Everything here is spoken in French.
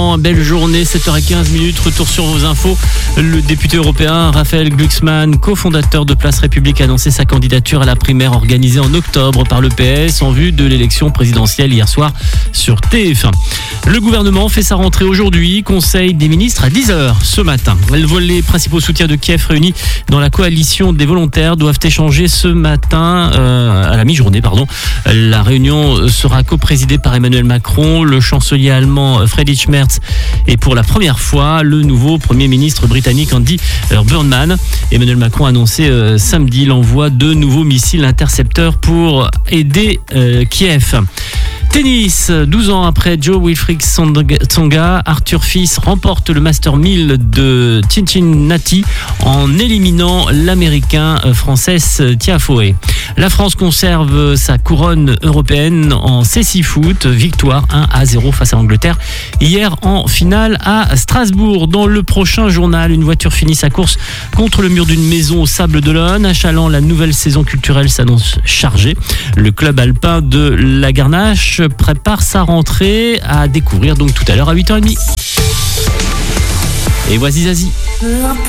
Belle journée, 7h15, retour sur vos infos. Le député européen Raphaël Glucksmann, cofondateur de Place République, a annoncé sa candidature à la primaire organisée en octobre par le PS en vue de l'élection présidentielle hier soir sur TF1. Le gouvernement fait sa rentrée aujourd'hui, conseil des ministres à 10h ce matin. Les principaux soutiens de Kiev réunis dans la coalition des volontaires doivent échanger ce matin, à la mi-journée. La réunion sera coprésidée par Emmanuel Macron, le chancelier allemand Friedrich Merz et pour la première fois, le nouveau Premier ministre britannique Andy Burnham. Emmanuel Macron a annoncé samedi l'envoi de nouveaux missiles intercepteurs pour aider Kiev. Tennis, 12 ans après Jo-Wilfried Tsonga, Arthur Fils remporte le Master 1000 de Cincinnati en éliminant l'Américain Frances Tiafoe. La France conserve sa couronne européenne en cécifoot, victoire 1-0 face à l'Angleterre hier en finale à Strasbourg. Dans le prochain journal, une voiture finit sa course contre le mur d'une maison au Sable d'Olonne. À Challans, la nouvelle saison culturelle s'annonce chargée. Le club alpin de la Garnache prépare sa rentrée à découvrir donc tout à l'heure à 8h30. Et voici Zazie.